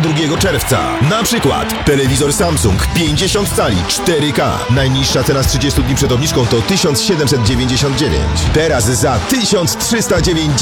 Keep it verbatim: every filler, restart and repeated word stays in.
drugiego czerwca. Na przykład telewizor Samsung pięćdziesiąt cali cztery K. Najniższa cena z trzydziestu dni przed obniżką to tysiąc siedemset dziewięćdziesiąt dziewięć. Teraz za tysiąc trzysta dziewięćdziesiąt.